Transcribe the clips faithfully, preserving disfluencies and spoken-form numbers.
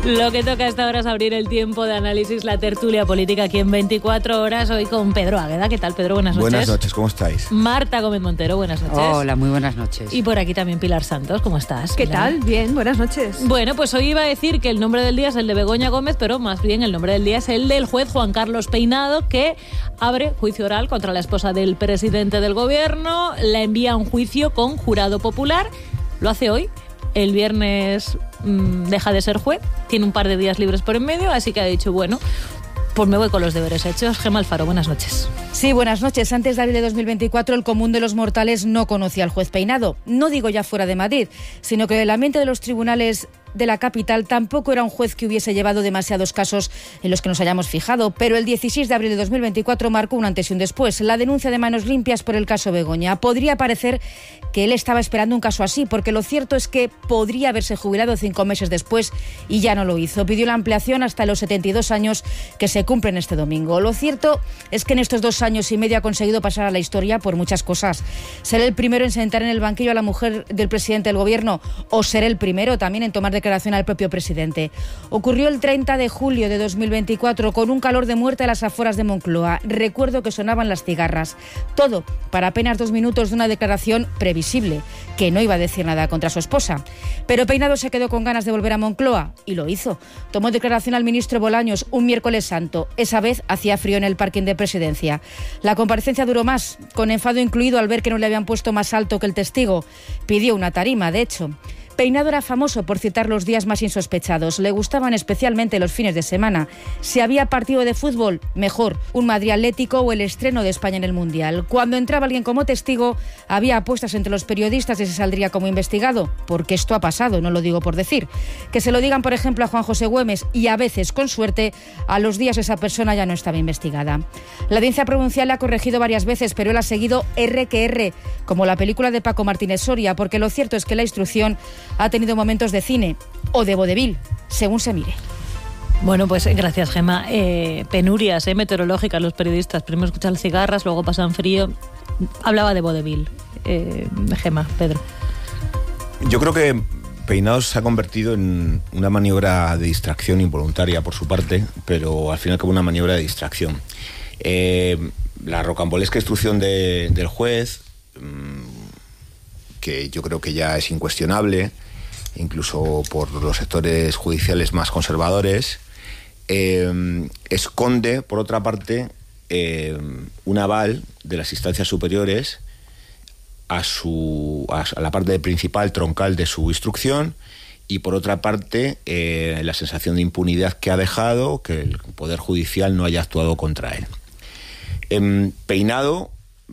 Lo que toca a esta hora es abrir el tiempo de análisis, la tertulia política aquí en veinticuatro horas, hoy con Pedro Águeda. ¿Qué tal, Pedro? Buenas noches. Buenas noches, ¿cómo estáis? Marta Gómez Montero, buenas noches. Hola, muy buenas noches. Y por aquí también Pilar Santos, ¿cómo estás? ¿Qué Pilar? tal? Bien, buenas noches. Bueno, pues hoy iba a decir que el nombre del día es el de Begoña Gómez, pero más bien el nombre del día es el del juez Juan Carlos Peinado, que abre juicio oral contra la esposa del presidente del gobierno, la envía a un juicio con jurado popular, lo hace hoy. El viernes mmm, deja de ser juez, tiene un par de días libres por en medio, así que ha dicho, bueno, pues me voy con los deberes hechos. Gemma Alfaro, buenas noches. Sí, buenas noches. Antes de abril de dos mil veinticuatro, el común de los mortales no conocía al juez Peinado. No digo ya fuera de Madrid, sino que el ambiente de los tribunales de la capital tampoco era un juez que hubiese llevado demasiados casos en los que nos hayamos fijado, pero el dieciséis de abril de dos mil veinticuatro marcó un antes y un después. La denuncia de manos limpias por el caso Begoña. Podría parecer que él estaba esperando un caso así, porque lo cierto es que podría haberse jubilado cinco meses después y ya no lo hizo. Pidió la ampliación hasta los setenta y dos años que se cumplen este domingo. Lo cierto es que en estos dos años y medio ha conseguido pasar a la historia por muchas cosas. Ser el primero en sentar en el banquillo a la mujer del presidente del gobierno, o ser el primero también en tomar declaración al propio presidente. Ocurrió el treinta de julio de dos mil veinticuatro con un calor de muerte a las afueras de Moncloa. Recuerdo que sonaban las cigarras. Todo para apenas dos minutos de una declaración previsible, que no iba a decir nada contra su esposa. Pero Peinado se quedó con ganas de volver a Moncloa y lo hizo. Tomó declaración al ministro Bolaños un miércoles santo. Esa vez hacía frío en el parking de Presidencia. La comparecencia duró más, con enfado incluido al ver que no le habían puesto más alto que el testigo. Pidió una tarima, de hecho. Peinado era famoso por citar los días más insospechados. Le gustaban especialmente los fines de semana. Si había partido de fútbol, mejor, un Madrid Atlético o el estreno de España en el Mundial. Cuando entraba alguien como testigo, había apuestas entre los periodistas de si saldría como investigado, porque esto ha pasado, no lo digo por decir. Que se lo digan, por ejemplo, a Juan José Güemes y a veces, con suerte, a los días esa persona ya no estaba investigada. La audiencia provincial la ha corregido varias veces, pero él ha seguido erre que erre, como la película de Paco Martínez Soria, porque lo cierto es que la instrucción ha tenido momentos de cine o de vodevil, según se mire. Bueno, pues gracias, Gemma. Eh, penurias eh, meteorológicas los periodistas. Primero escuchan cigarras, luego pasan frío. Hablaba de vodevil. Eh, Gemma, Pedro. Yo creo que Peinado se ha convertido en una maniobra de distracción involuntaria por su parte, pero al final como una maniobra de distracción. Eh, la rocambolesca instrucción de, del juez, que yo creo que ya es incuestionable, incluso por los sectores judiciales más conservadores, eh, esconde, por otra parte, eh, un aval de las instancias superiores a, su, a la parte principal, troncal de su instrucción, y por otra parte, eh, la sensación de impunidad que ha dejado que el Poder Judicial no haya actuado contra él. Eh, Peinado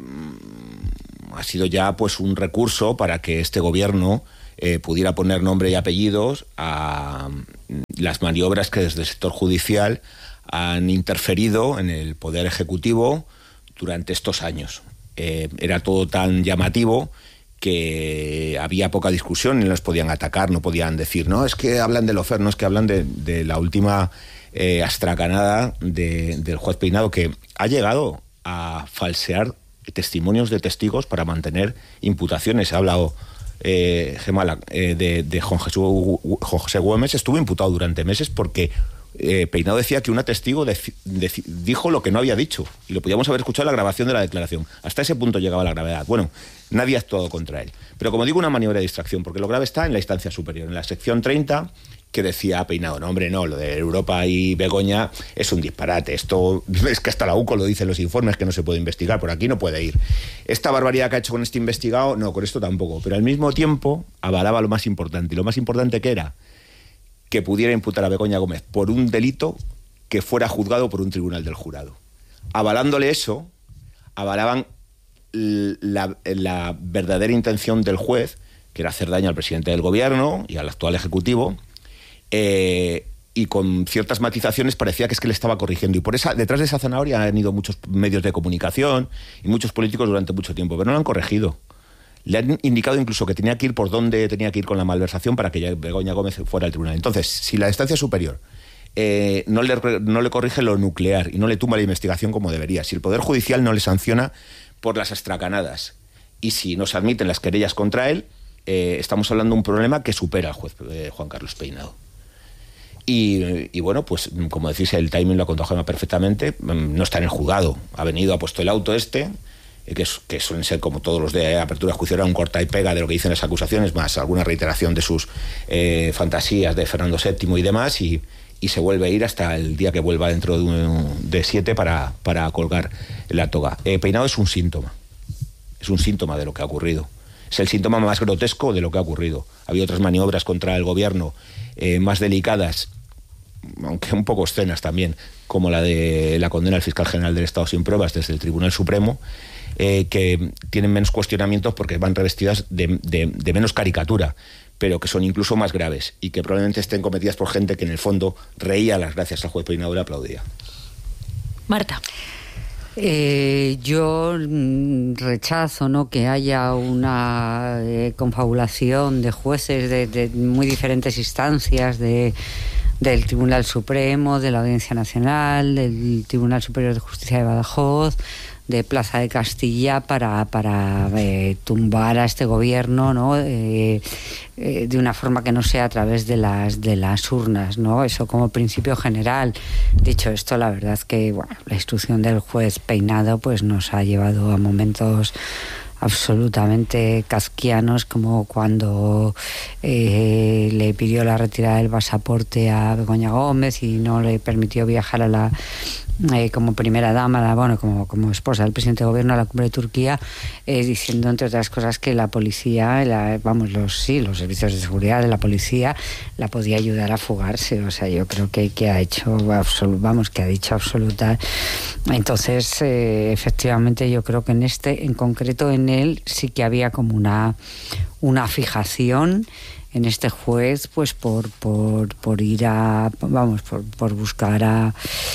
ha sido ya pues un recurso para que este gobierno eh, pudiera poner nombre y apellidos a las maniobras que desde el sector judicial han interferido en el poder ejecutivo durante estos años. Eh, era todo tan llamativo que había poca discusión y no les podían atacar, no podían decir, no, es que hablan de Lofer, no, es que hablan de, de la última eh, astracanada de, del juez Peinado, que ha llegado a falsear testimonios de testigos para mantener imputaciones. Ha hablado eh, Gemma, eh, de, de Juan Jesús, Juan José Güemes. Estuvo imputado durante meses porque eh, Peinado decía que una testigo de, de, dijo lo que no había dicho, y lo podíamos haber escuchado en la grabación de la declaración. Hasta ese punto llegaba la gravedad. Bueno, nadie ha actuado contra él, pero como digo, una maniobra de distracción, porque lo grave está en la instancia superior, en la sección treinta, que decía Peinado, no hombre, no, lo de Europa y Begoña es un disparate, esto es que hasta la U C O lo dicen los informes, que no se puede investigar, por aquí no puede ir. Esta barbaridad que ha hecho con este investigado, no, con esto tampoco, pero al mismo tiempo avalaba lo más importante, y lo más importante que era que pudiera imputar a Begoña Gómez por un delito que fuera juzgado por un tribunal del jurado. Avalándole eso, avalaban la, la verdadera intención del juez, que era hacer daño al presidente del gobierno y al actual ejecutivo, Eh, y con ciertas matizaciones parecía que es que le estaba corrigiendo, y por esa, detrás de esa zanahoria han ido muchos medios de comunicación y muchos políticos durante mucho tiempo, pero no lo han corregido. Le han indicado incluso que tenía que ir por donde tenía que ir con la malversación para que ya Begoña Gómez fuera al tribunal. Entonces, si la instancia superior eh, no, le, no le corrige lo nuclear y no le tumba la investigación como debería, si el Poder Judicial no le sanciona por las astracanadas y si no se admiten las querellas contra él, eh, estamos hablando de un problema que supera al juez eh, Juan Carlos Peinado. Y, y bueno, pues como decís, el timing lo ha contado Gemma perfectamente. No está en el juzgado, ha venido, ha puesto el auto este, que, es, que suelen ser como todos los de apertura judicial, un corta y pega de lo que dicen las acusaciones, más alguna reiteración de sus eh, fantasías de Fernando séptimo y demás, y, y se vuelve a ir hasta el día que vuelva dentro de, un, de siete para, para colgar la toga. Eh, Peinado es un síntoma, es un síntoma de lo que ha ocurrido. Es el síntoma más grotesco de lo que ha ocurrido. Ha habido otras maniobras contra el gobierno eh, más delicadas, aunque un poco obscenas también, como la de la condena al fiscal general del Estado sin pruebas desde el Tribunal Supremo, eh, que tienen menos cuestionamientos porque van revestidas de, de, de menos caricatura, pero que son incluso más graves y que probablemente estén cometidas por gente que en el fondo reía las gracias al juez Peinado y le aplaudía. Marta. Eh, yo rechazo, ¿no?, que haya una eh, confabulación de jueces de, de muy diferentes instancias, de, del Tribunal Supremo, de la Audiencia Nacional, del Tribunal Superior de Justicia de Badajoz, de Plaza de Castilla, para, para eh, tumbar a este gobierno, ¿no?, eh, eh, de una forma que no sea a través de las de las urnas, ¿no? Eso como principio general. Dicho esto, la verdad que, bueno, la instrucción del juez Peinado pues nos ha llevado a momentos absolutamente kafkianos, como cuando eh, le pidió la retirada del pasaporte a Begoña Gómez y no le permitió viajar a la Eh, como primera dama, la, bueno, como, como esposa del presidente de gobierno a la cumbre de Turquía, eh, diciendo, entre otras cosas, que la policía, la, vamos, los sí, los servicios de seguridad de la policía la podía ayudar a fugarse. O sea, yo creo que, que ha hecho, absolut, vamos, que ha dicho absoluta. Entonces, eh, efectivamente, yo creo que en este, en concreto en él, sí que había como una, una fijación en este juez, pues por por por ir a, vamos, por, por buscar a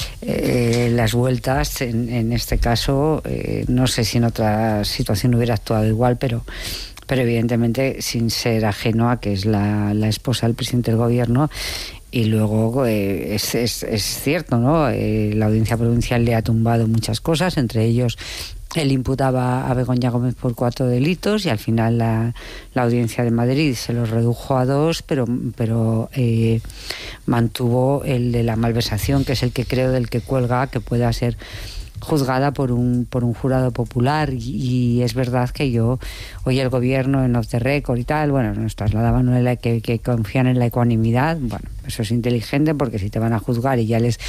eh, las vueltas. En, en este caso, eh, no sé si en otra situación hubiera actuado igual, pero pero evidentemente sin ser ajeno a que es la, la esposa del presidente del gobierno. Y luego eh, es, es, es cierto, ¿no? Eh, la audiencia provincial le ha tumbado muchas cosas, entre ellos él imputaba a Begoña Gómez por cuatro delitos y al final la, la audiencia de Madrid se los redujo a dos, pero, pero eh, mantuvo el de la malversación, que es el que creo del que cuelga que pueda ser juzgada por un por un jurado popular. Y, y es verdad que yo hoy el gobierno en off the record y tal, bueno, nos trasladaban una que, que confían en la ecuanimidad. Bueno, eso es inteligente porque si te van a juzgar y ya les...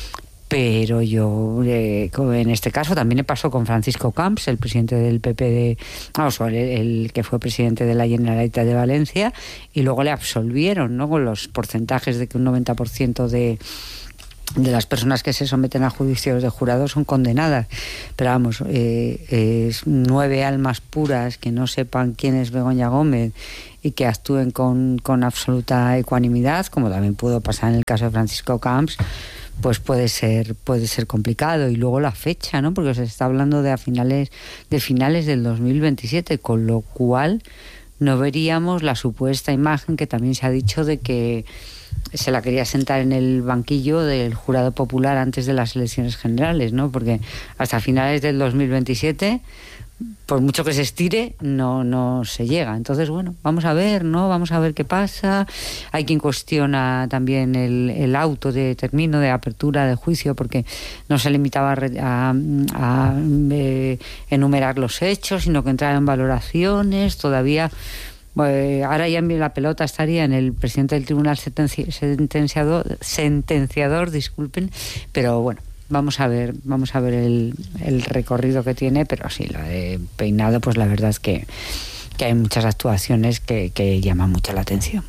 Pero yo, eh, en este caso, también me pasó con Francisco Camps, el presidente del P P de... Vamos, el, el que fue presidente de la Generalitat de Valencia, y luego le absolvieron, ¿no?, con los porcentajes de que un noventa por ciento de... de las personas que se someten a juicios de jurado son condenadas. Pero vamos, eh, es nueve almas puras que no sepan quién es Begoña Gómez y que actúen con, con absoluta ecuanimidad, como también pudo pasar en el caso de Francisco Camps, pues puede ser puede ser complicado. Y luego la fecha, ¿no?, porque se está hablando de a finales de finales del dos mil veintisiete, con lo cual no veríamos la supuesta imagen que también se ha dicho de que se la quería sentar en el banquillo del jurado popular antes de las elecciones generales, ¿no? Porque hasta finales del dos mil veintisiete, por mucho que se estire, no no se llega. Entonces, bueno, vamos a ver, ¿no? Vamos a ver qué pasa. Hay quien cuestiona también el, el auto de término de apertura de juicio, porque no se limitaba a, a, a eh, enumerar los hechos, sino que entraba en valoraciones. Todavía... Bueno, ahora ya la pelota estaría en el presidente del tribunal sentenci- sentenciador, sentenciador, disculpen, pero bueno, vamos a ver, vamos a ver el, el recorrido que tiene, pero sí, lo de Peinado, pues la verdad es que, que hay muchas actuaciones que, que llaman mucho la atención.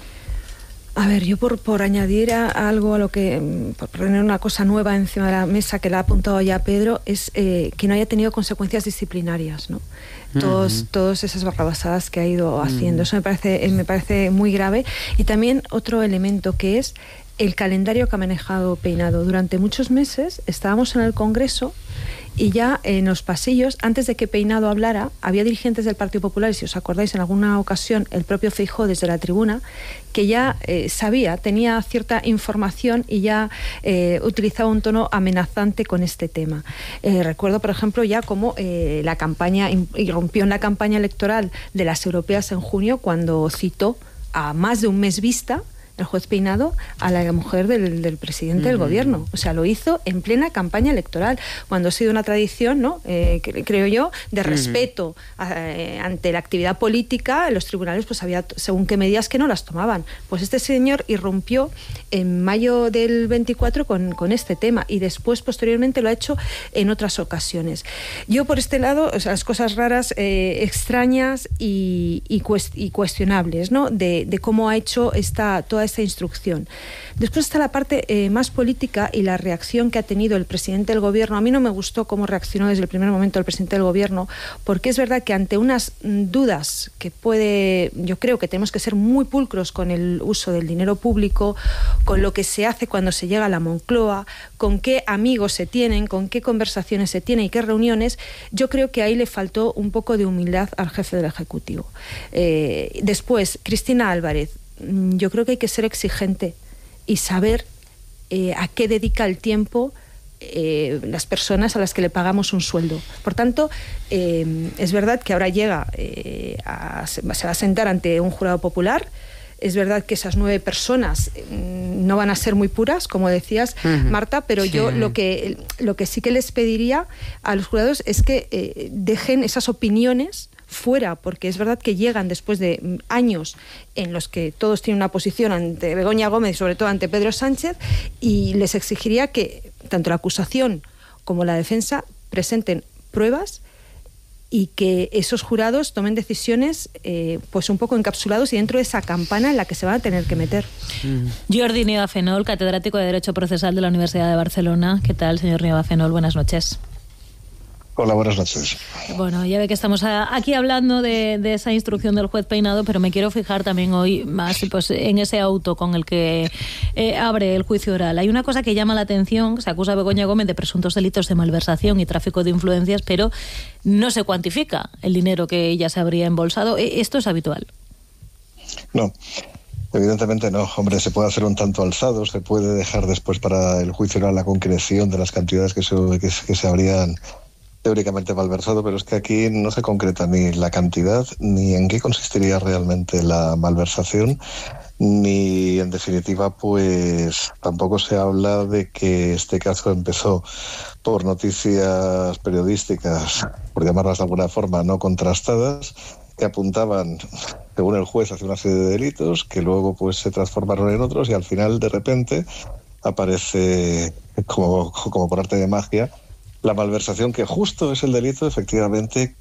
A ver, yo por, por añadir a, a algo a lo que, por poner una cosa nueva encima de la mesa que le ha apuntado ya Pedro, es eh, que no haya tenido consecuencias disciplinarias, ¿no? Todos, uh-huh. Todas esas barrabasadas que ha ido haciendo. Uh-huh. Eso me parece, me parece muy grave. Y también otro elemento que es el calendario que ha manejado Peinado. Durante muchos meses estábamos en el Congreso y ya en los pasillos, antes de que Peinado hablara, había dirigentes del Partido Popular, y si os acordáis, en alguna ocasión el propio Feijóo desde la tribuna, que ya eh, sabía, tenía cierta información y ya eh, utilizaba un tono amenazante con este tema. Eh, recuerdo, por ejemplo, ya cómo eh, la campaña irrumpió en la campaña electoral de las europeas en junio, cuando citó a más de un mes vista el juez Peinado, a la mujer del, del presidente uh-huh. del gobierno. O sea, lo hizo en plena campaña electoral, cuando ha sido una tradición, ¿no? Eh, creo yo, de respeto uh-huh. a, eh, ante la actividad política. En los tribunales pues había según qué medidas que no las tomaban. Pues este señor irrumpió en mayo del veinticuatro con, con este tema, y después, posteriormente, lo ha hecho en otras ocasiones. Yo, por este lado, o sea, las cosas raras, eh, extrañas y, y, cuest- y cuestionables, ¿no? De, de cómo ha hecho esta, toda esta instrucción. Después está la parte eh, más política y la reacción que ha tenido el presidente del gobierno. A mí no me gustó cómo reaccionó desde el primer momento el presidente del gobierno, porque es verdad que ante unas dudas que puede, yo creo que tenemos que ser muy pulcros con el uso del dinero público, con lo que se hace cuando se llega a la Moncloa, con qué amigos se tienen, con qué conversaciones se tienen y qué reuniones. Yo creo que ahí le faltó un poco de humildad al jefe del Ejecutivo. Eh, después, Cristina Álvarez, yo creo que hay que ser exigente y saber eh, a qué dedica el tiempo eh, las personas a las que le pagamos un sueldo. Por tanto, eh, es verdad que ahora llega, eh, a, se va a sentar ante un jurado popular. Es verdad que esas nueve personas no van a ser muy puras, como decías, uh-huh. Marta, pero sí. yo lo que, lo que sí que les pediría a los jurados es que eh, dejen esas opiniones fuera, porque es verdad que llegan después de años en los que todos tienen una posición ante Begoña Gómez y sobre todo ante Pedro Sánchez, y les exigiría que tanto la acusación como la defensa presenten pruebas y que esos jurados tomen decisiones eh, pues un poco encapsulados y dentro de esa campana en la que se van a tener que meter. Mm. Jordi Nieva-Fenol, catedrático de Derecho Procesal de la Universidad de Barcelona. ¿Qué tal, señor Nieva-Fenol? Buenas noches. Hola, buenas noches. Bueno, ya ve que estamos aquí hablando de, de esa instrucción del juez Peinado, pero me quiero fijar también hoy más pues, en ese auto con el que eh, abre el juicio oral. Hay una cosa que llama la atención: se acusa a Begoña Gómez de presuntos delitos de malversación y tráfico de influencias, pero no se cuantifica el dinero que ella se habría embolsado. ¿Esto es habitual? No. Evidentemente no, hombre, se puede hacer un tanto alzado, se puede dejar después para el juicio oral la concreción de las cantidades que se, que, que se habrían teóricamente malversado, pero es que aquí no se concreta ni la cantidad, ni en qué consistiría realmente la malversación, ni en definitiva pues tampoco se habla de que este caso empezó por noticias periodísticas, por llamarlas de alguna forma, no contrastadas, que apuntaban, según el juez, hacia una serie de delitos que luego pues se transformaron en otros, y al final de repente aparece como, como por arte de magia la malversación, que justo es el delito, efectivamente,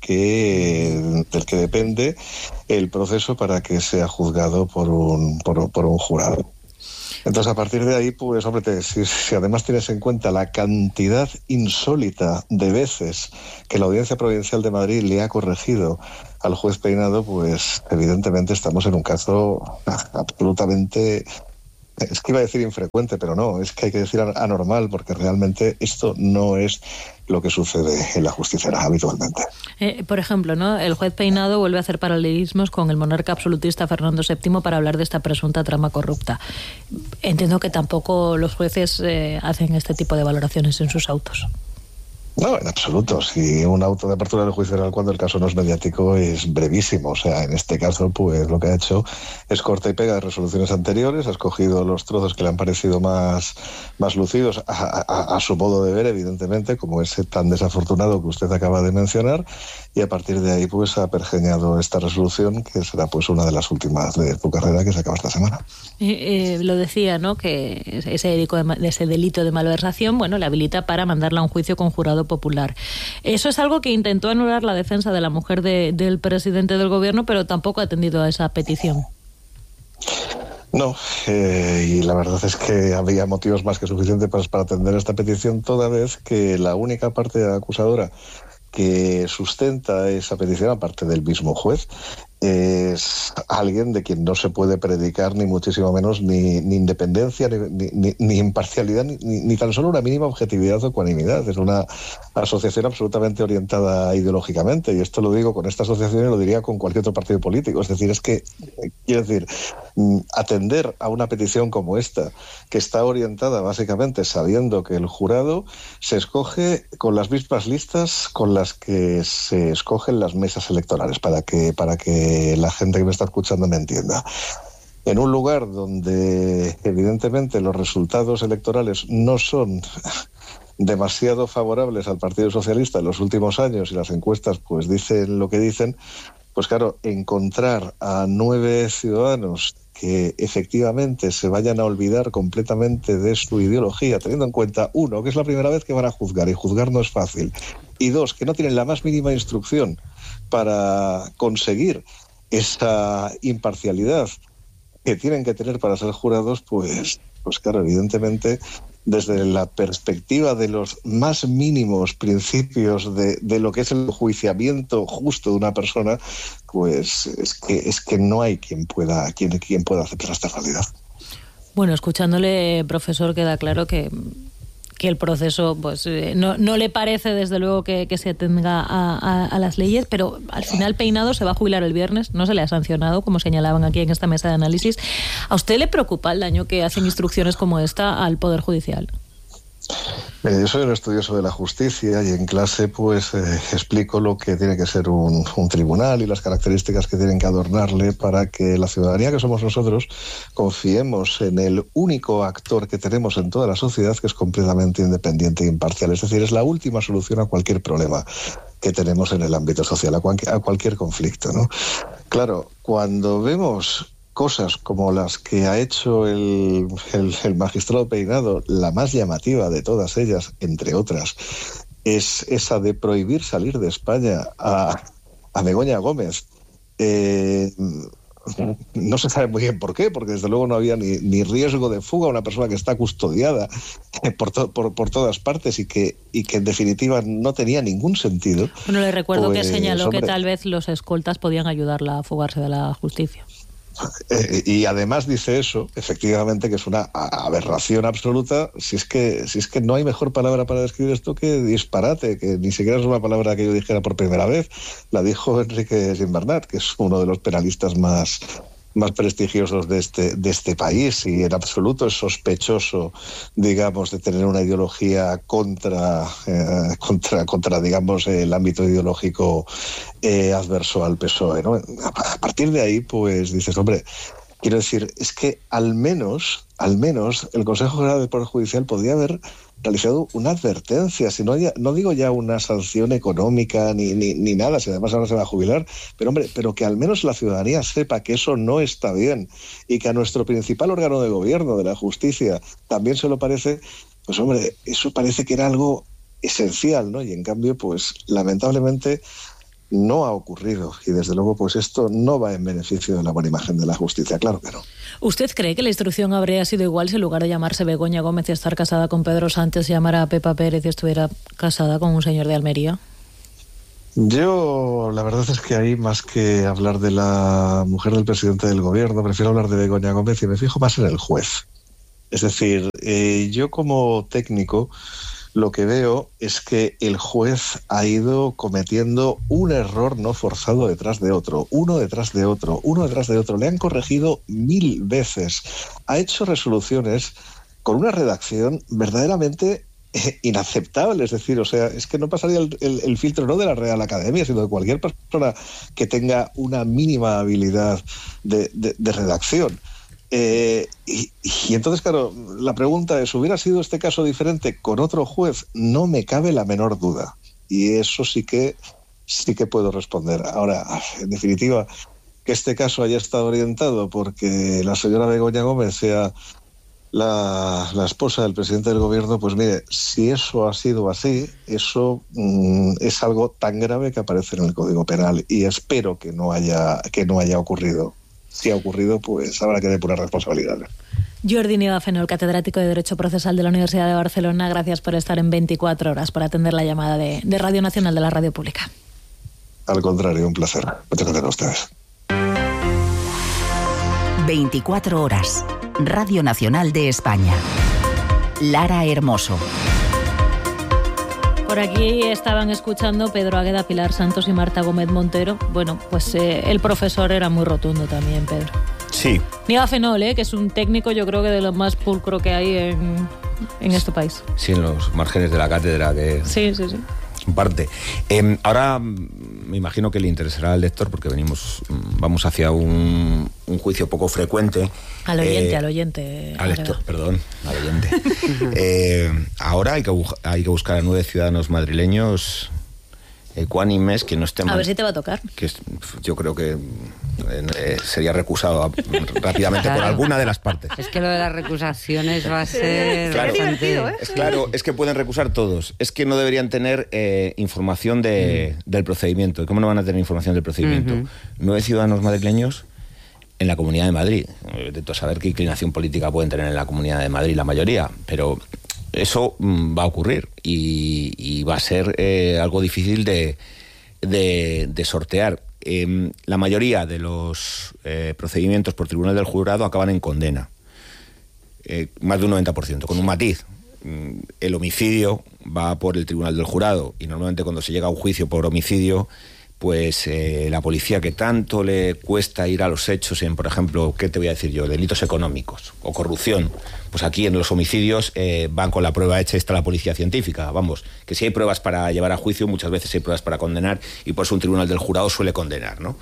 que del que depende el proceso para que sea juzgado por un, por, por un jurado. Entonces, a partir de ahí, pues, hombre, te, si, si además tienes en cuenta la cantidad insólita de veces que la Audiencia Provincial de Madrid le ha corregido al juez Peinado, pues, evidentemente estamos en un caso absolutamente... Es que iba a decir infrecuente, pero no, es que hay que decir anormal, porque realmente esto no es lo que sucede en la justicia habitualmente. Eh, por ejemplo, ¿no? El juez Peinado vuelve a hacer paralelismos con el monarca absolutista Fernando séptimo para hablar de esta presunta trama corrupta. Entiendo que tampoco los jueces eh, hacen este tipo de valoraciones en sus autos. No, en absoluto. Si un auto de apertura del juicio oral, cuando el caso no es mediático, es brevísimo. O sea, en este caso, pues lo que ha hecho es corta y pega de resoluciones anteriores, ha escogido los trozos que le han parecido más, más lucidos a, a, a su modo de ver, evidentemente, como ese tan desafortunado que usted acaba de mencionar, y a partir de ahí pues ha pergeñado esta resolución, que será pues una de las últimas de su carrera, que se acaba esta semana. Eh, eh, lo decía, ¿no?, que ese delito, de, ese delito de malversación, bueno, le habilita para mandarla a un juicio con jurado popular. Eso es algo que intentó anular la defensa de la mujer de, del presidente del gobierno, pero tampoco ha atendido a esa petición. No, eh, y la verdad es que había motivos más que suficientes para, para atender esta petición, toda vez que la única parte acusadora que sustenta esa petición, aparte del mismo juez, es alguien de quien no se puede predicar ni muchísimo menos ni, ni independencia, ni, ni, ni imparcialidad, ni, ni tan solo una mínima objetividad o ecuanimidad. Es una asociación absolutamente orientada ideológicamente, y esto lo digo con esta asociación y lo diría con cualquier otro partido político. Es decir, es que, quiero decir, atender a una petición como esta, que está orientada básicamente sabiendo que el jurado se escoge con las mismas listas con las que se escogen las mesas electorales, para que, para que la gente que me está escuchando me entienda. en un lugar donde evidentemente los resultados electorales no son demasiado favorables al Partido Socialista en los últimos años y las encuestas pues dicen lo que dicen, pues claro, encontrar a nueve ciudadanos que efectivamente se vayan a olvidar completamente de su ideología, teniendo en cuenta, uno, que es la primera vez que van a juzgar, y juzgar no es fácil, y dos, que no tienen la más mínima instrucción para conseguir esa imparcialidad que tienen que tener para ser jurados, pues, pues claro, evidentemente, desde la perspectiva de los más mínimos principios de, de lo que es el enjuiciamiento justo de una persona, pues es que es que no hay quien pueda quien, quien pueda aceptar esta realidad. Bueno, escuchándole, profesor, queda claro que que el proceso pues eh, no, no le parece desde luego que, que se atenga a, a, a las leyes, pero al final Peinado se va a jubilar el viernes, no se le ha sancionado, como señalaban aquí en esta mesa de análisis. ¿A usted le preocupa el daño que hacen instrucciones como esta al Poder Judicial? Eh, yo soy un estudioso de la justicia y en clase pues eh, explico lo que tiene que ser un, un tribunal y las características que tienen que adornarle para que la ciudadanía que somos nosotros confiemos en el único actor que tenemos en toda la sociedad, que es completamente independiente e imparcial. Es decir, es la última solución a cualquier problema que tenemos en el ámbito social, a cualquier, a cualquier conflicto, ¿no? Claro, cuando vemos cosas como las que ha hecho el, el, el magistrado Peinado, la más llamativa de todas ellas, entre otras, es esa de prohibir salir de España a, a Begoña Gómez. Eh, no se sabe muy bien por qué, porque desde luego no había ni, ni riesgo de fuga, una persona que está custodiada por, to, por, por todas partes y que, y que en definitiva no tenía ningún sentido. Bueno, le recuerdo pues, que señaló hombre, que tal vez los escoltas podían ayudarla a fugarse de la justicia. Eh, y además dice eso, efectivamente, que es una aberración absoluta. Si es que si es que no hay mejor palabra para describir esto que disparate, que ni siquiera es una palabra que yo dijera por primera vez. La dijo Enrique Gimbernat, que es uno de los penalistas más más prestigiosos de este de este país, y en absoluto es sospechoso, digamos, de tener una ideología contra eh, contra contra digamos el ámbito ideológico eh, adverso al P S O E, ¿no? A partir de ahí, pues dices, hombre, quiero decir, es que al menos al menos el Consejo General del Poder Judicial podría haber realizado una advertencia, si no, ya, no digo ya una sanción económica ni, ni, ni nada, si además ahora se va a jubilar, pero hombre, pero que al menos la ciudadanía sepa que eso no está bien y que a nuestro principal órgano de gobierno, de la justicia, también se lo parece, pues hombre, eso parece que era algo esencial, ¿no? Y en cambio, pues lamentablemente no ha ocurrido, y desde luego pues esto no va en beneficio de la buena imagen de la justicia, claro que no. ¿Usted cree que la instrucción habría sido igual si en lugar de llamarse Begoña Gómez y estar casada con Pedro Sánchez se llamara Pepa Pérez y estuviera casada con un señor de Almería? Yo, la verdad es que ahí, más que hablar de la mujer del presidente del gobierno, prefiero hablar de Begoña Gómez y me fijo más en el juez. Es decir, eh, yo como técnico lo que veo es que el juez ha ido cometiendo un error no forzado detrás de otro, uno detrás de otro, uno detrás de otro. Le han corregido mil veces. Ha hecho resoluciones con una redacción verdaderamente eh, inaceptable. Es decir, o sea, es que no pasaría el, el, el filtro no de la Real Academia, sino de cualquier persona que tenga una mínima habilidad de, de, de redacción. Eh, y, y entonces, claro, la pregunta es, ¿hubiera sido este caso diferente con otro juez? No me cabe la menor duda. Y eso sí que sí que puedo responder. Ahora, en definitiva, que este caso haya estado orientado porque la señora Begoña Gómez sea la, la esposa del presidente del gobierno, pues mire, si eso ha sido así, eso mmm, es algo tan grave que aparece en el Código Penal, y espero que no haya, que no haya ocurrido. Si ha ocurrido, pues habrá que depurar responsabilidades. Jordi Nieva Fenol, catedrático de Derecho Procesal de la Universidad de Barcelona, gracias por estar en veinticuatro horas, por atender la llamada de, de Radio Nacional de la Radio Pública. Al contrario, un placer. Muchas gracias a ustedes. veinticuatro horas. Radio Nacional de España. Lara Hermoso. Por aquí estaban escuchando Pedro Águeda, Pilar Santos y Marta Gómez Montero. Bueno, pues eh, el profesor era muy rotundo también, Pedro. Sí. Nieva Fenol, ¿eh? Que es un técnico, yo creo que de lo más pulcro que hay en, en este país. Sí, en los márgenes de la cátedra que sí, sí, sí. imparte. Eh, ahora me imagino que le interesará al lector, porque venimos, vamos hacia un, un juicio poco frecuente. Al oyente, eh, al oyente. Al lector, perdón, al oyente. eh, ahora hay que, hay que buscar a nueve ciudadanos madrileños ecuánimes que no estén... A ver si te va a tocar. Que es, yo creo que eh, sería recusado a, rápidamente claro. por alguna de las partes. Es que lo de las recusaciones va a ser... Claro, divertido, ¿eh? Es, claro, es que pueden recusar todos. Es que no deberían tener eh, información de, mm. del procedimiento. ¿Cómo no van a tener información del procedimiento? Uh-huh. Nueve ciudadanos madrileños en la Comunidad de Madrid. Intento saber qué inclinación política pueden tener en la Comunidad de Madrid la mayoría, pero... Eso mm, va a ocurrir y, y va a ser eh, algo difícil de, de, de sortear. Eh, la mayoría de los eh, procedimientos por tribunal del jurado acaban en condena. Eh, más de un noventa por ciento, con un matiz. El homicidio va por el tribunal del jurado y normalmente cuando se llega a un juicio por homicidio, pues eh, la policía que tanto le cuesta ir a los hechos en, por ejemplo, ¿qué te voy a decir yo? Delitos económicos o corrupción. Pues aquí en los homicidios eh, van con la prueba hecha, está la policía científica. Vamos, que si hay pruebas para llevar a juicio, muchas veces hay pruebas para condenar y por eso un tribunal del jurado suele condenar, ¿no?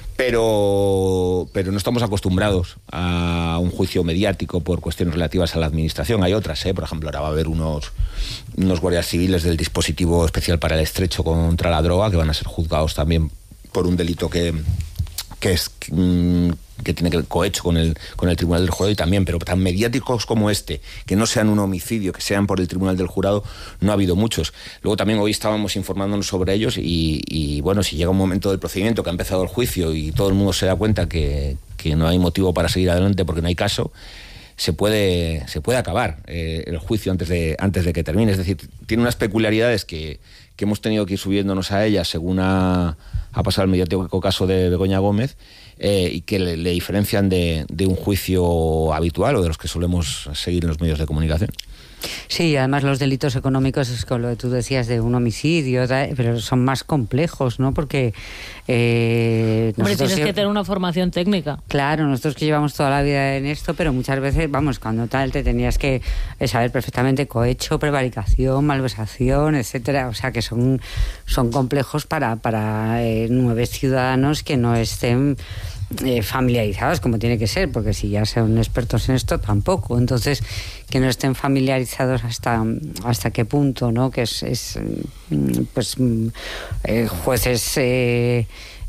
Pero, pero no estamos acostumbrados a un juicio mediático por cuestiones relativas a la administración. Hay otras, ¿eh? Por ejemplo, ahora va a haber unos, unos guardias civiles del dispositivo especial para el estrecho contra la droga que van a ser juzgados también por un delito que, que es... Mmm, que tiene que ver cohecho con el, con el Tribunal del Jurado y también, pero tan mediáticos como este, que no sean un homicidio, que sean por el Tribunal del Jurado, no ha habido muchos. Luego también hoy estábamos informándonos sobre ellos y, y bueno, si llega un momento del procedimiento que ha empezado el juicio y todo el mundo se da cuenta que, que no hay motivo para seguir adelante porque no hay caso, se puede, se puede acabar eh, el juicio antes de, antes de que termine. Es decir, tiene unas peculiaridades que, que hemos tenido que ir subiéndonos a ellas según ha, ha pasado el mediático caso de Begoña Gómez, Eh, y que le, le diferencian de, de un juicio habitual o de los que solemos seguir en los medios de comunicación. Sí, además los delitos económicos es con lo que tú decías de un homicidio, pero son más complejos, ¿no? Porque eh, Hombre, tienes que tener una formación técnica. Claro, nosotros que llevamos toda la vida en esto, pero muchas veces, vamos, cuando tal te tenías que saber perfectamente cohecho, prevaricación, malversación, etcétera. O sea que son, son complejos para, para eh, nueve ciudadanos que no estén Eh, familiarizados como tiene que ser, porque si ya son expertos en esto tampoco, entonces que no estén familiarizados hasta hasta qué punto, ¿no? Que es, es pues eh, jueces eh,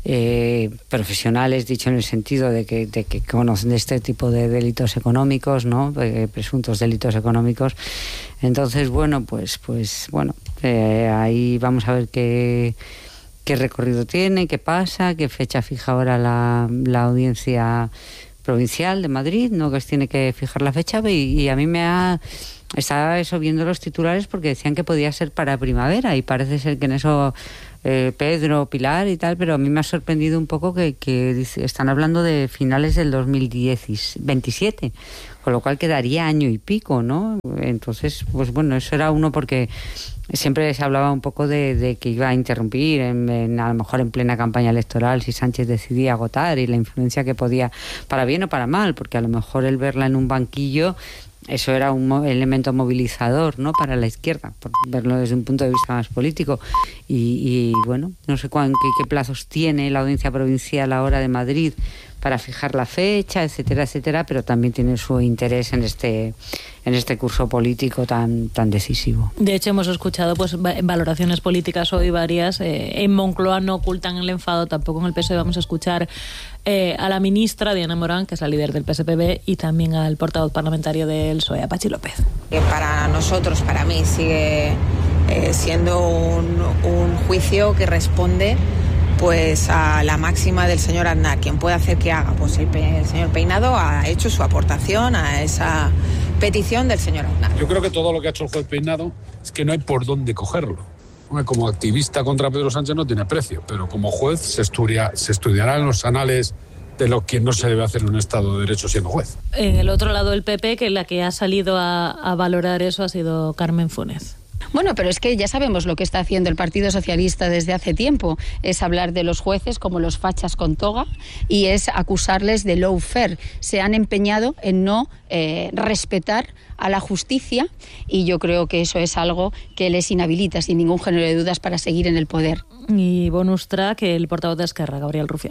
eh, profesionales, dicho en el sentido de que, de que conocen de este tipo de delitos económicos, ¿no? Eh, presuntos delitos económicos. Entonces, bueno, pues pues bueno, eh, ahí vamos a ver qué qué recorrido tiene, qué pasa, qué fecha fija ahora la, la audiencia provincial de Madrid, no, que tiene que fijar la fecha, y, y a mí me ha... Estaba eso viendo los titulares porque decían que podía ser para primavera y parece ser que en eso eh, Pedro, Pilar y tal, pero a mí me ha sorprendido un poco que, que dice, están hablando de finales del dos mil veintisiete, con lo cual quedaría año y pico, ¿no? Entonces, pues bueno, eso era uno porque siempre se hablaba un poco de, de que iba a interrumpir, en, en, a lo mejor en plena campaña electoral, si Sánchez decidía agotar y la influencia que podía, para bien o para mal, porque a lo mejor el verla en un banquillo, eso era un mo- elemento movilizador, ¿no?, para la izquierda, por verlo desde un punto de vista más político. Y, y bueno, no sé cuán, qué, qué plazos tiene la audiencia provincial ahora de Madrid para fijar la fecha, etcétera, etcétera, pero también tiene su interés en este en este curso político tan tan decisivo. De hecho, hemos escuchado pues valoraciones políticas hoy varias. Eh, en Moncloa no ocultan el enfado, tampoco en el P S O E. Vamos a escuchar eh, a la ministra Diana Morán, que es la líder del P S P B, y también al portavoz parlamentario del P S O E, a Patxi López. Para nosotros, para mí, sigue eh, siendo un, un juicio que responde pues a la máxima del señor Aznar. Quien puede hacer que haga, pues el, el señor Peinado ha hecho su aportación a esa petición del señor Aznar. Yo creo que todo lo que ha hecho el juez Peinado es que no hay por dónde cogerlo. Como activista contra Pedro Sánchez no tiene precio, pero como juez se, estudia, se estudiará en los anales de lo que no se debe hacer en un Estado de Derecho siendo juez. En el otro lado el P P, que la que ha salido a, a valorar eso ha sido Carmen Funes. Bueno, pero es que ya sabemos lo que está haciendo el Partido Socialista desde hace tiempo. Es hablar de los jueces como los fachas con toga y es acusarles de lawfare. Se han empeñado en no eh, respetar a la justicia y yo creo que eso es algo que les inhabilita sin ningún género de dudas para seguir en el poder. Y bonus track, el portavoz de Esquerra, Gabriel Rufián.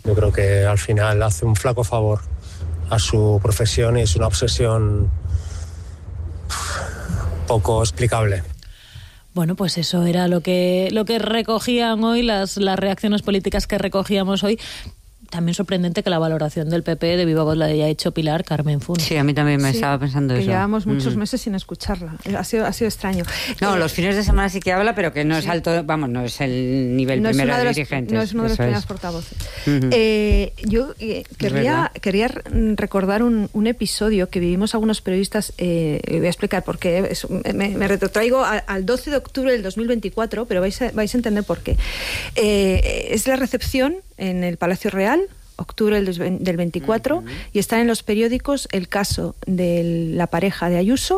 Yo creo que al final hace un flaco favor a su profesión y es una obsesión poco explicable. Bueno, pues eso era lo que lo que recogían hoy, las, las reacciones políticas que recogíamos hoy. También sorprendente que la valoración del P P de viva voz la haya hecho Pilar Carmen Funes. Sí, a mí también me sí, estaba pensando que eso. Llevamos muchos mm. meses sin escucharla. Ha sido, ha sido extraño. No, eh, los fines de semana sí que habla, pero que no sí. es alto, vamos, no es el nivel no primero es de los, dirigentes. No es uno de los primeros es. portavoces. Uh-huh. eh, yo eh, querría, querría recordar un, un episodio que vivimos algunos periodistas, eh, voy a explicar por qué, es, me, me retrotraigo a, al doce de octubre del dos mil veinticuatro, pero vais a, vais a entender por qué. Eh, es la recepción en el Palacio Real, octubre del veinticuatro, uh-huh. y está en los periódicos el caso de la pareja de Ayuso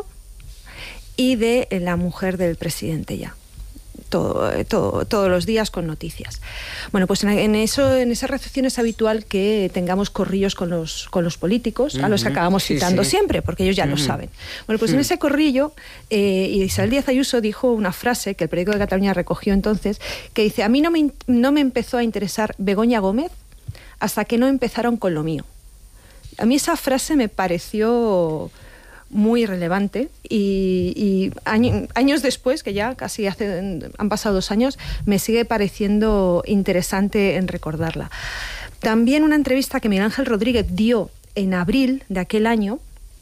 y de la mujer del presidente ya. Todo, todo, todos los días con noticias. Bueno, pues en, en eso, en esa recepción es habitual que tengamos corrillos con los, con los políticos, uh-huh. a los que acabamos sí, citando sí. siempre, porque ellos ya uh-huh. lo saben. Bueno, pues uh-huh. en ese corrillo, eh, Isabel Díaz Ayuso dijo una frase que el periódico de Cataluña recogió entonces, que dice: a mí no me, no me empezó a interesar Begoña Gómez hasta que no empezaron con lo mío. A mí esa frase me pareció muy relevante y, y año, años después, que ya casi hace, han pasado dos años, me sigue pareciendo interesante en recordarla. También una entrevista que Miguel Ángel Rodríguez dio en abril de aquel año,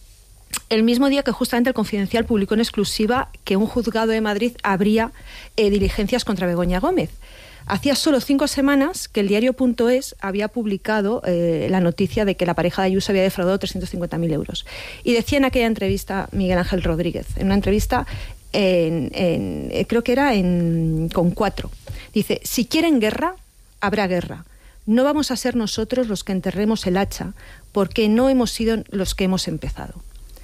el mismo día que justamente el Confidencial publicó en exclusiva que un juzgado de Madrid abría eh, diligencias contra Begoña Gómez. Hacía solo cinco semanas que el diario.es había publicado eh, la noticia de que la pareja de Ayuso había defraudado trescientos cincuenta mil euros. Y decía en aquella entrevista Miguel Ángel Rodríguez, en una entrevista, en, en, creo que era en Con Cuatro, dice: si quieren guerra, habrá guerra. No vamos a ser nosotros los que enterremos el hacha, porque no hemos sido los que hemos empezado.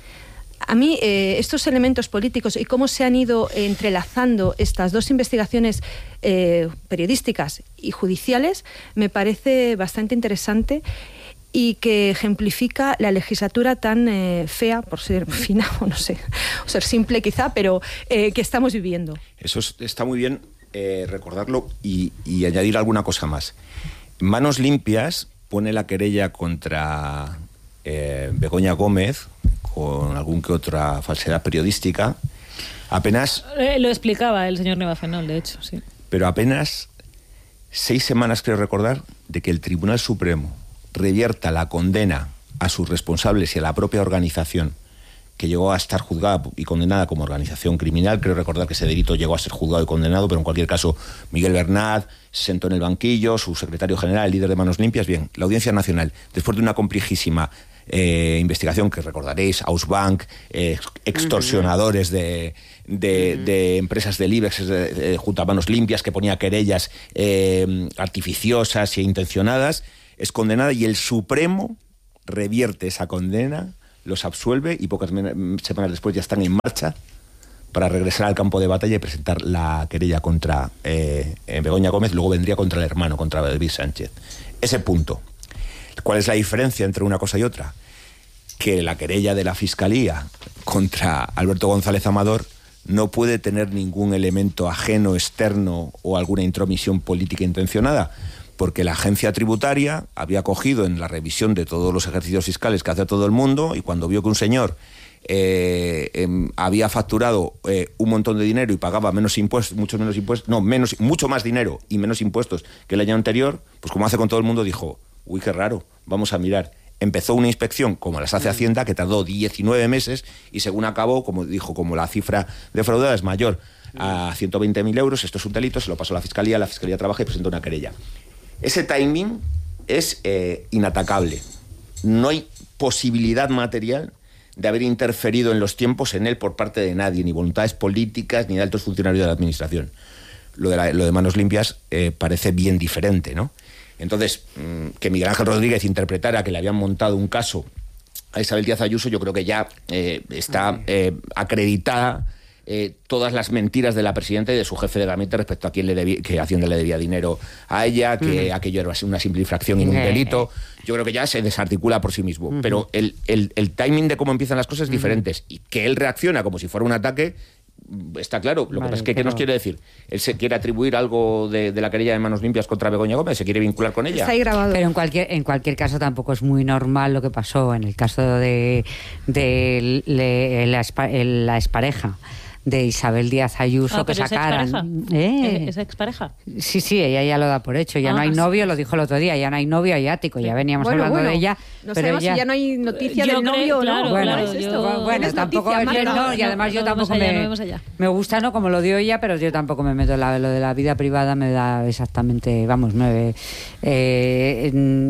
A mí eh, estos elementos políticos y cómo se han ido entrelazando estas dos investigaciones eh, periodísticas y judiciales me parece bastante interesante y que ejemplifica la legislatura tan eh, fea, por ser fina o no sé, o ser simple quizá, pero eh, que estamos viviendo. Eso es, está muy bien eh, recordarlo y, y añadir alguna cosa más. Manos Limpias pone la querella contra eh, Begoña Gómez con algún que otra falsedad periodística, apenas... Eh, lo explicaba el señor Nevafenol, de hecho, sí. Pero apenas seis semanas, creo recordar, de que el Tribunal Supremo revierta la condena a sus responsables y a la propia organización, que llegó a estar juzgada y condenada como organización criminal. Creo recordar que ese delito llegó a ser juzgado y condenado, pero en cualquier caso Miguel Bernat se sentó en el banquillo, su secretario general, el líder de Manos Limpias. Bien, la Audiencia Nacional, después de una complejísima Eh, investigación que recordaréis, Ausbank, eh, extorsionadores de, de, uh-huh. de empresas del IBEX de, de, junto a Manos Limpias, que ponía querellas eh, artificiosas e intencionadas, es condenada y el Supremo revierte esa condena, los absuelve y pocas semanas después ya están en marcha para regresar al campo de batalla y presentar la querella contra eh, Begoña Gómez. Luego vendría contra el hermano, contra David Sánchez. Ese punto. ¿Cuál es la diferencia entre una cosa y otra? Que la querella de la Fiscalía contra Alberto González Amador no puede tener ningún elemento ajeno, externo o alguna intromisión política intencionada, porque la agencia tributaria había cogido en la revisión de todos los ejercicios fiscales que hace todo el mundo, y cuando vio que un señor eh, eh, había facturado eh, un montón de dinero y pagaba menos impuestos, mucho menos impuestos, no, menos, mucho más dinero y menos impuestos que el año anterior, pues como hace con todo el mundo, dijo: uy, qué raro, vamos a mirar. Empezó una inspección, como las hace Hacienda, que tardó diecinueve meses y según acabó, como dijo, como la cifra defraudada es mayor a ciento veinte mil euros, esto es un delito, se lo pasó a la Fiscalía, la Fiscalía trabaja y presenta una querella. Ese timing es eh, inatacable. No hay posibilidad material de haber interferido en los tiempos en él por parte de nadie, ni voluntades políticas, ni de altos funcionarios de la Administración. Lo de, la, lo de Manos Limpias eh, parece bien diferente, ¿no? Entonces, que Miguel Ángel Rodríguez interpretara que le habían montado un caso a Isabel Díaz Ayuso, yo creo que ya eh, está eh, acreditada eh, todas las mentiras de la presidenta y de su jefe de gabinete respecto a quién le debía, que Hacienda le debía dinero a ella, que uh-huh. aquello era una simple infracción y no un delito. Yo creo que ya se desarticula por sí mismo. Uh-huh. Pero el, el, el timing de cómo empiezan las cosas es uh-huh. diferente. Y que él reacciona como si fuera un ataque, está claro. Lo Vale, que pasa es que, pero... ¿qué nos quiere decir? Él se quiere atribuir algo de, de la querella de Manos Limpias contra Begoña Gómez, se quiere vincular con ella. Está ahí grabado. Pero en cualquier, en cualquier caso tampoco es muy normal lo que pasó en el caso de, de le, la, la expareja de Isabel Díaz Ayuso, ah, que pero sacaran. ¿Es expareja? ¿Eh? ¿Es expareja? Sí, sí, ella ya lo da por hecho. Ya ah, no hay sí. novio, lo dijo el otro día, ya no hay novio, hay ático. Ya veníamos bueno, hablando bueno, de ella. No pero sabemos ella... si ya no hay noticia Yo del creo, novio o claro, no. Bueno, claro, ¿Cómo es yo- esto? bueno, ¿Tienes tampoco noticia, yo Marta? no, y además no, yo no tampoco vamos allá, me, no vamos allá. me gusta, ¿no? Como lo dio ella, pero yo tampoco me meto en la, lo de la vida privada, me da exactamente, vamos, me, eh,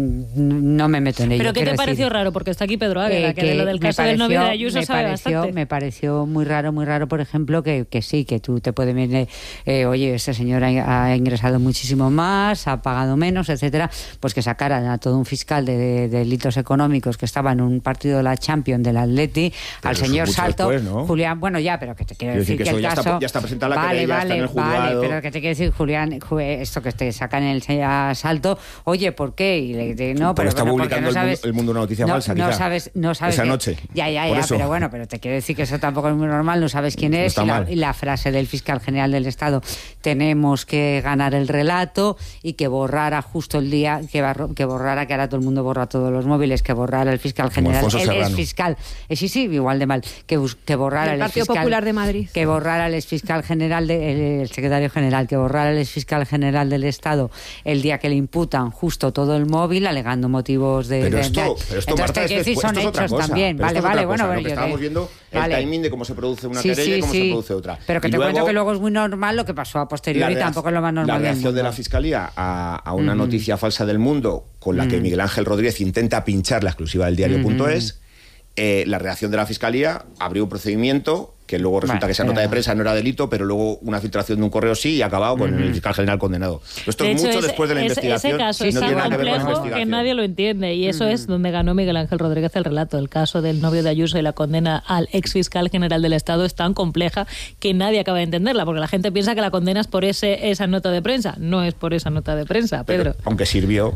no me meto en ello. ¿Pero qué te quiero pareció decir. raro? Porque está aquí Pedro Águeda, Eh, que, de lo del me caso del novio de pareció- Ayuso me sabe pareció, bastante. Me pareció muy raro, muy raro, por ejemplo, que, que sí, que tú te puedes venir, eh, oye, este señor ha, ha ingresado muchísimo más, ha pagado menos, etcétera, pues que sacaran a todo un fiscal de, de, de delitos económicos que estaba en un partido de la Champions del Atleti, Pero al eso señor mucho Salto, después, ¿no? Julián, bueno, ya, pero que te quiero Quiero decir, decir que que, eso el ya caso... está- ya está presentada la vale, querella, vale, está en el vale, juzgado. pero que te quiero decir, Julián, ju- esto que te sacan el señor Salto, oye, ¿por qué? Y le, de, no, pero pero está bueno, porque publicando no el, sabes, mundo, el mundo una noticia no, falsa, no quizá. sabes, no sabes Esa que- noche. Ya, ya, Por ya, eso. pero bueno, pero te quiero decir que eso tampoco es muy normal, no sabes quién No es, está y la, mal. y la frase del fiscal general del Estado, tenemos que ganar el relato y que borrara justo el día, que, barro, que borrara, que ahora todo el mundo borra todos los móviles, que borrara el fiscal Como general, Alfonso el Serrano. exfiscal, eh, sí, sí, igual de mal, que, bus- que borrara El el Partido exfiscal, Popular de Madrid. que borrara el exfiscal general, de, el, el secretario general, que borrara el exfiscal general del Estado el día que le imputan justo todo el móvil, alegando motivos de... Pero de- esto, de- pero esto, Entonces, Marta, te es quiero decir, después, son esto es otra hechos cosa. también. Pero Vale, esto es vale, otra bueno, cosa. bueno, Lo que yo estábamos te- viendo vale. el timing de cómo se produce una Sí, querella sí, y cómo sí. se produce otra. Pero que Y te luego, cuento que luego es muy normal lo que pasó a posteriori, la tampoco es lo más La normal del reacción de mundo. la Fiscalía a, a una Ujú. noticia falsa del Mundo con la que Ujú. Miguel Ángel Rodríguez intenta pinchar la exclusiva del diario.es, eh, la reacción de la Fiscalía abrió un procedimiento que luego resulta Bueno, que esa pero- nota de prensa no era delito, pero luego una filtración de un correo sí y ha acabado con Ujú. el fiscal general condenado. Esto De es hecho, mucho ese- después de la ese- investigación. Ese caso no es tiene tan nada que ver con la complejo que investigación. nadie lo entiende. Y eso es donde ganó Miguel Ángel Rodríguez el relato. El caso del novio de Ayuso y la condena al ex fiscal general del Estado es tan compleja que nadie acaba de entenderla, porque la gente piensa que la condena es por ese, esa nota de prensa. No es por esa nota de prensa, Pedro. Pero, aunque sirvió,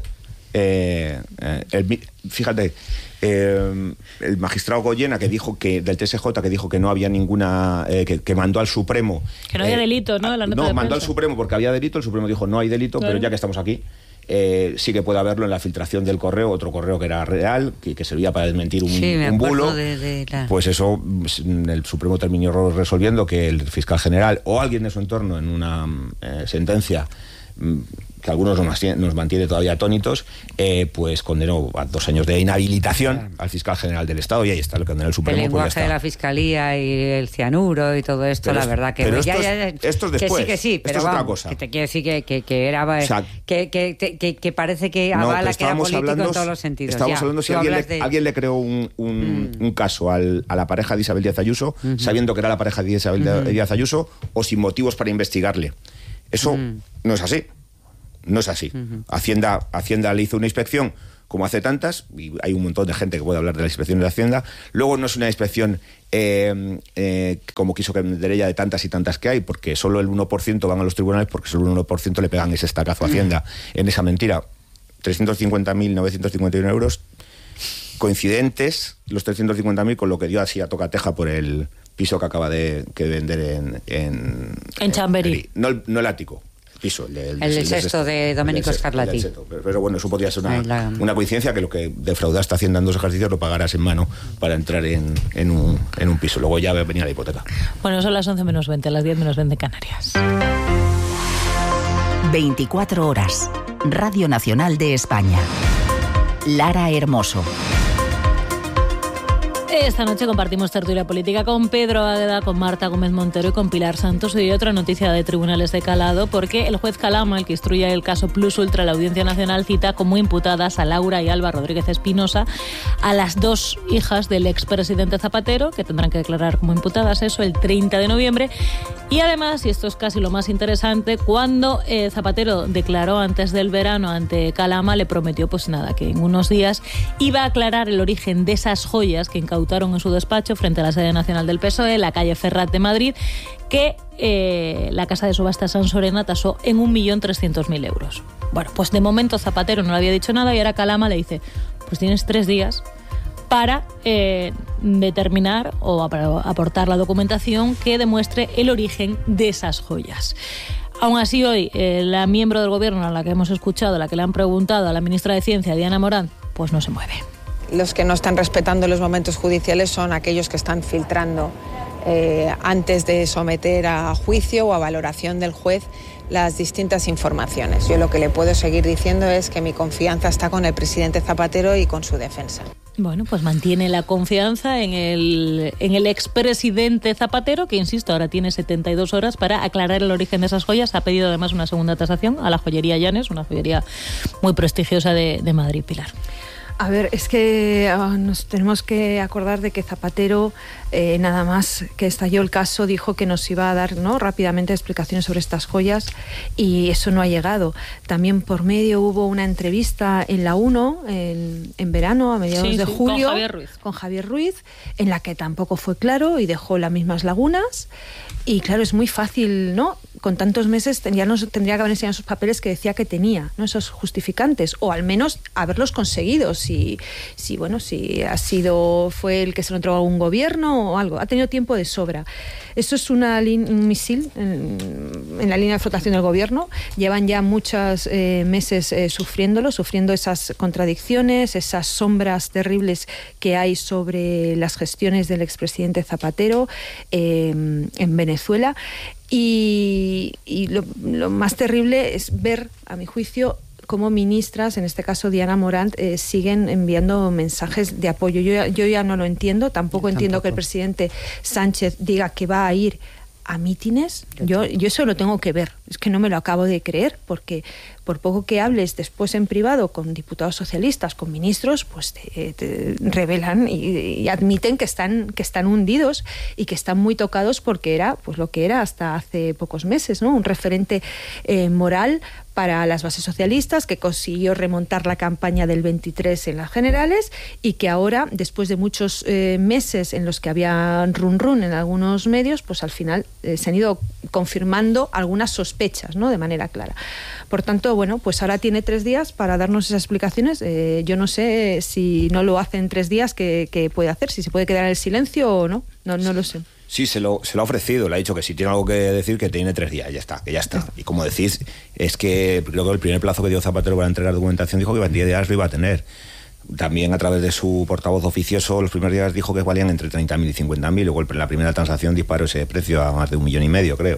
eh, eh, el mi- fíjate, eh, el magistrado Goyena que dijo que del T S J que dijo que no había ninguna, eh, que, que mandó al Supremo. Que no había eh, delito, ¿no? La nota no, de mandó al prensa. Supremo porque había delito, el Supremo dijo no hay delito, Claro. pero ya que estamos aquí, eh, sí que puede haberlo en la filtración del correo, otro correo que era real, que, que servía para desmentir un, Sí, me un acuerdo bulo. de- de la- Pues eso, mm, el Supremo terminó resolviendo que el fiscal general o alguien de su entorno en una eh, sentencia mm, que algunos nos mantiene, nos mantiene todavía atónitos, eh, pues condenó a dos años de inhabilitación al fiscal general del Estado y ahí está, lo condenó el El Supremo. Pues ya lenguaje está. de la fiscalía y el cianuro y todo esto, Pero la es- verdad que... pero ya- esto ya- es- ya- esto es Que después. sí, que sí, Esto pero es otra vamos, cosa. que te quiero decir que, que, que era... O sea, que, que, que, que parece que No, avala pero que era estábamos político hablando, en todos los sentidos. estábamos Ya, hablando si tú alguien le, hablas de- alguien le creó un, un, Mm. un caso al- a la pareja de Isabel Díaz Ayuso, Ujú. sabiendo que era la pareja de Isabel Ujú. Díaz Ayuso, o sin motivos para investigarle. Eso Mm. no es así. No es así. Hacienda, Hacienda le hizo una inspección, como hace tantas, y hay un montón de gente que puede hablar de la inspección de Hacienda. Luego no es una inspección eh, eh, como quiso vender ella de tantas y tantas que hay, porque solo el uno por ciento van a los tribunales, porque solo el uno por ciento le pegan ese estacazo a Hacienda en esa mentira. trescientos cincuenta mil novecientos cincuenta y uno euros coincidentes, los trescientos cincuenta mil con lo que dio así a tocateja por el piso que acaba de que vender en... En, En Chamberí. No, el- no el ático. Piso, el, del- El del del sexto de Domenico el del sexto, el del Scarlatti. sexto. Pero, pero bueno, eso podría ser una, Ay, la- una coincidencia que lo que defraudaste Hacienda en dos ejercicios lo pagarás en mano para entrar en, en, un, en un piso. Luego ya venía la hipoteca. Bueno, son las once menos veinte, las diez menos veinte en Canarias. veinticuatro horas. Radio Nacional de España. Lara Hermoso. Esta noche compartimos tertulia política con Pedro Águeda, con Marta Gómez Montero y con Pilar Santos. Y otra noticia de tribunales de calado, porque el juez Calama, el que instruye el caso Plus Ultra, la Audiencia Nacional cita como imputadas a Laura y Alba Rodríguez Espinosa, a las dos hijas del expresidente Zapatero, que tendrán que declarar como imputadas eso el treinta de noviembre. Y además, y esto es casi lo más interesante, cuando eh, Zapatero declaró antes del verano ante Calama, le prometió pues nada, que en unos días iba a aclarar el origen de esas joyas que incautaron en su despacho frente a la sede nacional del P S O E, la calle Ferrat de Madrid, que eh, la casa de subasta San Sorena tasó en un millón trescientos mil euros. Bueno, pues de momento Zapatero no le había dicho nada y ahora Calama le dice, pues tienes tres días para eh, determinar o para aportar la documentación que demuestre el origen de esas joyas. Aún así, hoy, eh, la miembro del gobierno a la que hemos escuchado, a la que le han preguntado, a la ministra de Ciencia, Diana Morant, pues no se mueve. Los que no están respetando los momentos judiciales son aquellos que están filtrando eh, antes de someter a juicio o a valoración del juez las distintas informaciones. Yo lo que le puedo seguir diciendo es que mi confianza está con el presidente Zapatero y con su defensa. Bueno, pues mantiene la confianza en el, en el expresidente Zapatero, que, insisto, ahora tiene setenta y dos horas para aclarar el origen de esas joyas. Ha pedido además una segunda tasación a la joyería Llanes, una joyería muy prestigiosa de, de Madrid, Pilar. A ver, es que uh, nos tenemos que acordar de que Zapatero, eh, nada más que estalló el caso, dijo que nos iba a dar, ¿no?, rápidamente explicaciones sobre estas joyas, y eso no ha llegado. También por medio hubo una entrevista en la uno, en, en verano, a mediados sí, de sí, julio, con Javier Ruiz. con Javier Ruiz, en la que tampoco fue claro y dejó las mismas lagunas. Y claro, es muy fácil, ¿no? Con tantos meses ya nos tendría que haber enseñado esos papeles que decía que tenía, ¿no?, esos justificantes, o al menos haberlos conseguido. Si, si bueno, si ha sido, fue el que se lo entregó a un gobierno o algo, ha tenido tiempo de sobra. Esto es una un misil en, en la línea de flotación del gobierno. Llevan ya muchos eh, meses eh, sufriéndolo, sufriendo esas contradicciones, esas sombras terribles que hay sobre las gestiones del expresidente Zapatero eh, en Venezuela. Y, y lo, lo más terrible es ver, a mi juicio, cómo ministras, en este caso Diana Morant, eh, siguen enviando mensajes de apoyo. Yo ya, yo ya no lo entiendo, tampoco, tampoco entiendo que el presidente Sánchez diga que va a ir a mítines. Yo, yo eso lo tengo que ver, es que no me lo acabo de creer, porque por poco que hables después en privado con diputados socialistas, con ministros, pues te, te revelan y, y admiten que están, que están hundidos y que están muy tocados, porque era pues lo que era hasta hace pocos meses, ¿no?, un referente eh, moral para las bases socialistas, que consiguió remontar la campaña del veintitrés en las generales, y que ahora, después de muchos eh, meses en los que había run run en algunos medios, pues al final eh, se han ido confirmando algunas sospechas, ¿no?, de manera clara. Por tanto, bueno, pues ahora tiene tres días para darnos esas explicaciones. Eh, yo no sé si no lo hace en tres días, ¿qué, qué puede hacer? Si se puede quedar en el silencio o no, no, no lo sé. Sí, se lo, se lo ha ofrecido, le ha dicho que si tiene algo que decir, que tiene tres días, ya está, que ya está. Y como decís, es que creo que el primer plazo que dio Zapatero para entregar documentación dijo que en diez días lo iba a tener. También a través de su portavoz oficioso, los primeros días dijo que valían entre treinta mil y cincuenta mil, luego la primera transacción disparó ese precio a más de un millón y medio, creo.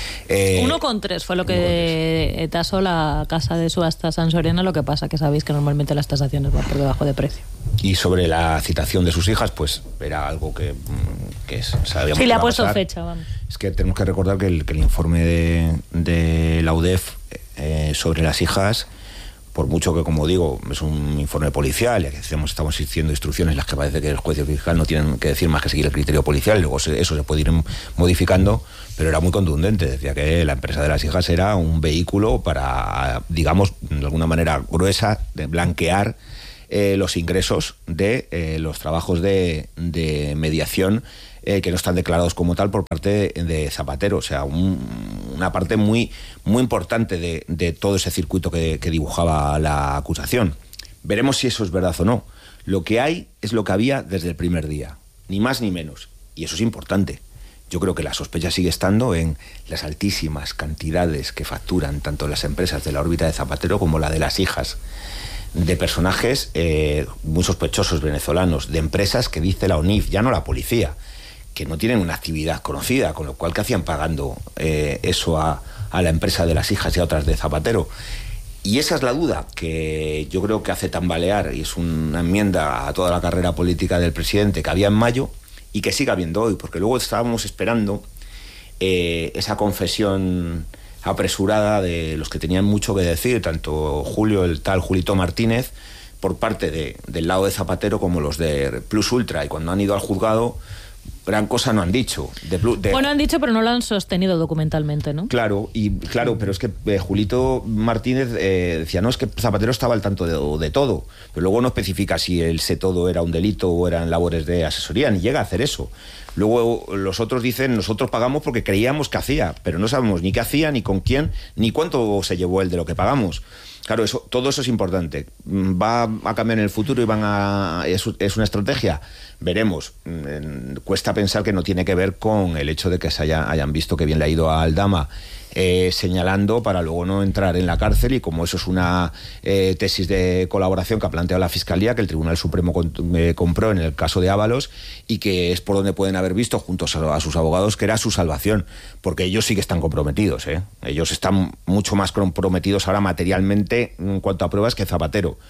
Eh, uno coma tres fue lo que tasó la casa de subastas San Soriano, lo que pasa que sabéis que normalmente las tasaciones van por debajo de precio. Y sobre la citación de sus hijas, pues era algo que, que sabíamos. Sí, le ha que puesto pasar. fecha, vamos. Es que tenemos que recordar que el, que el informe de, de la U D E F eh, sobre las hijas, por mucho que, como digo, es un informe policial, y que estamos, estamos haciendo instrucciones en las que parece que el juez y el fiscal no tienen que decir más que seguir el criterio policial, y luego se, eso se puede ir modificando, pero era muy contundente. Decía que la empresa de las hijas era un vehículo para, digamos, de alguna manera gruesa, de blanquear eh, los ingresos de eh, los trabajos de, de mediación eh, que no están declarados como tal por parte de, de Zapatero. O sea, un, una parte muy, muy importante de, de todo ese circuito que, que dibujaba la acusación. Veremos si eso es verdad o no. Lo que hay es lo que había desde el primer día, ni más ni menos. Y eso es importante. Yo creo que la sospecha sigue estando en las altísimas cantidades que facturan tanto las empresas de la órbita de Zapatero como la de las hijas, de personajes eh, muy sospechosos venezolanos, de empresas que dice la O N I F, ya no la policía, que no tienen una actividad conocida, con lo cual ¿qué hacían pagando eh, eso a, a la empresa de las hijas y a otras de Zapatero? Y esa es la duda que yo creo que hace tambalear, y es una enmienda a toda la carrera política del presidente que había en mayo y que sigue habiendo hoy, porque luego estábamos esperando eh, esa confesión apresurada de los que tenían mucho que decir, tanto Julio, el tal Julito Martínez, por parte de, del lado de Zapatero, como los de Plus Ultra, y cuando han ido al juzgado, gran cosa no han dicho. De, de... Bueno, han dicho, pero no lo han sostenido documentalmente, ¿no? Claro, y claro, pero es que eh, Julito Martínez eh, decía, no, es que Zapatero estaba al tanto de, de todo, pero luego no especifica si el sé todo era un delito o eran labores de asesoría, ni llega a hacer eso. Luego los otros dicen, nosotros pagamos porque creíamos que hacía, pero no sabemos ni qué hacía, ni con quién, ni cuánto se llevó él de lo que pagamos. Claro, eso, todo eso es importante. ¿Va a cambiar en el futuro y van a es, es una estrategia? Veremos. Cuesta pensar que no tiene que ver con el hecho de que se haya, hayan visto que bien le ha ido a Aldama eh, señalando para luego no entrar en la cárcel, y como eso es una eh, tesis de colaboración que ha planteado la Fiscalía, que el Tribunal Supremo con, eh, compró en el caso de Ábalos, y que es por donde pueden haber visto juntos a, a sus abogados que era su salvación, porque ellos sí que están comprometidos, ¿eh? Ellos están mucho más comprometidos ahora materialmente en cuanto a pruebas que Zapatero.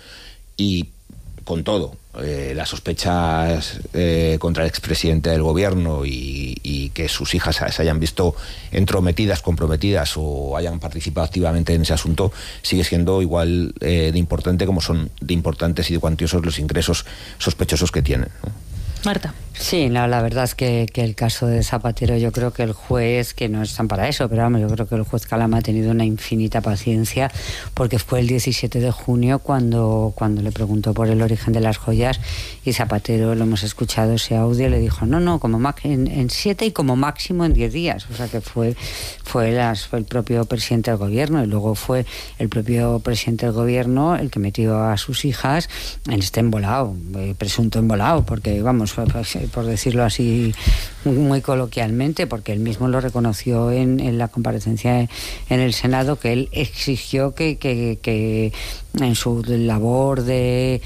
Y con todo, eh, las sospechas eh, contra el expresidente del gobierno y, y que sus hijas se hayan visto entrometidas, comprometidas o hayan participado activamente en ese asunto, sigue siendo igual eh, de importante como son de importantes y de cuantiosos los ingresos sospechosos que tienen, ¿no? Marta. Sí, no, la verdad es que, que el caso de Zapatero, yo creo que el juez, que no están para eso, pero vamos, yo creo que el juez Calama ha tenido una infinita paciencia, porque fue el diecisiete de junio cuando, cuando le preguntó por el origen de las joyas, y Zapatero, lo hemos escuchado ese audio, le dijo no, no, como en, en siete y como máximo en diez días. O sea que fue, fue, las, fue el propio presidente del gobierno, y luego fue el propio presidente del gobierno el que metió a sus hijas en este embolado, eh, presunto embolado, porque vamos, por decirlo así muy coloquialmente, porque él mismo lo reconoció en, en la comparecencia en el Senado, que él exigió que, que, que en su labor de,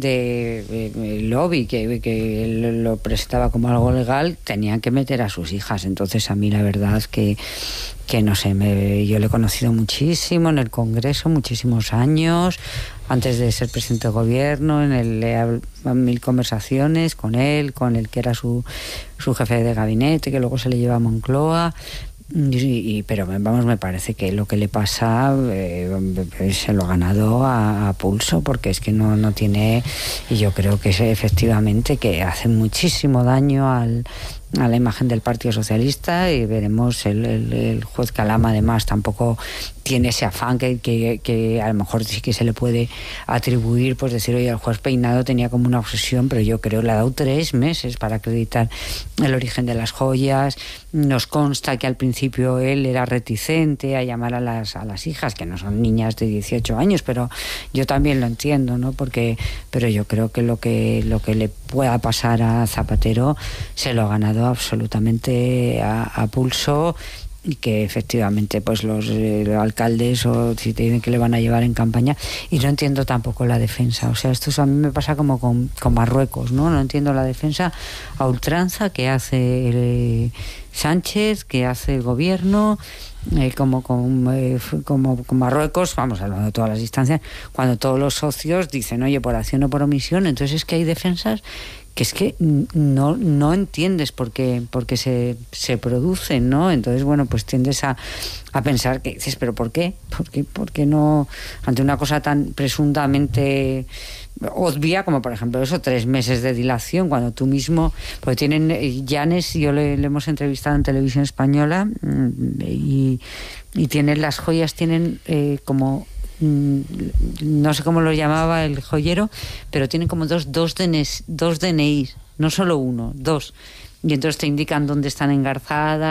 de, de lobby, que, que él lo presentaba como algo legal, tenían que meter a sus hijas. Entonces a mí la verdad es que que no sé, me, yo le he conocido muchísimo en el Congreso, muchísimos años, antes de ser presidente del gobierno, en el he mil conversaciones con él, con el que era su, su jefe de gabinete, que luego se le lleva a Moncloa. Y, y, pero vamos, me parece que lo que le pasa eh, se lo ha ganado a, a pulso, porque es que no, no tiene, y yo creo que es efectivamente que hace muchísimo daño al a la imagen del Partido Socialista, y veremos el, el, el juez Calama además tampoco tiene ese afán que, que, que a lo mejor sí que se le puede atribuir, pues decir, oye, el juez Peinado tenía como una obsesión, pero yo creo que le ha dado tres meses para acreditar el origen de las joyas. Nos consta que al principio él era reticente a llamar a las, a las hijas, que no son niñas de dieciocho años, pero yo también lo entiendo, ¿no? Porque, pero yo creo que lo que, lo que le pueda pasar a Zapatero se lo ha ganado absolutamente a, a pulso, y que efectivamente pues los, eh, los alcaldes o si tienen que le van a llevar en campaña. Y no entiendo tampoco la defensa, o sea, esto a mí me pasa como con, con Marruecos, ¿no? No entiendo la defensa a ultranza que hace eh, Sánchez, que hace el gobierno, eh, como con eh, como con Marruecos, vamos hablando de todas las instancias, cuando todos los socios dicen, oye, por acción o por omisión. Entonces es que hay defensas que es que no, no entiendes por qué, por qué se, se producen, ¿no? Entonces, bueno, pues tiendes a, a pensar que dices, ¿pero por qué? ¿Por qué, por qué no? Ante una cosa tan presuntamente obvia como, por ejemplo, eso, tres meses de dilación, cuando tú mismo, porque tienen, Llanes, yo le, le hemos entrevistado en Televisión Española, y, y tienen las joyas, tienen eh, como... no sé cómo lo llamaba el joyero, pero tienen como dos, dos, D N Is, dos D N Is, no solo uno, dos. Y entonces te indican dónde están engarzadas,